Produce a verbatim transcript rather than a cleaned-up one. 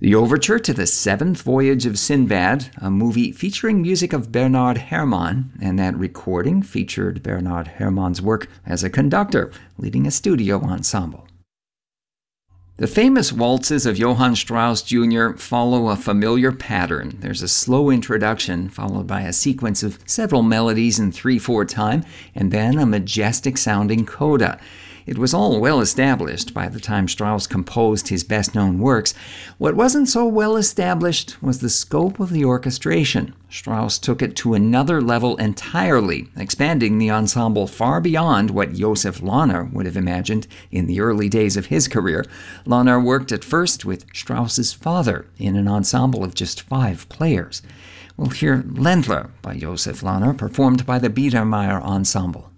The overture to The Seventh Voyage of Sinbad, a movie featuring music of Bernard Herrmann, and that recording featured Bernard Herrmann's work as a conductor, leading a studio ensemble. The famous waltzes of Johann Strauss Junior follow a familiar pattern. There's a slow introduction, followed by a sequence of several melodies in three four time, and then a majestic-sounding coda. It was all well established by the time Strauss composed his best-known works. What wasn't so well established was the scope of the orchestration. Strauss took it to another level entirely, expanding the ensemble far beyond what Joseph Lahner would have imagined in the early days of his career. Lahner worked at first with Strauss's father in an ensemble of just five players. We'll hear Ländler by Joseph Lahner, performed by the Biedermeier Ensemble.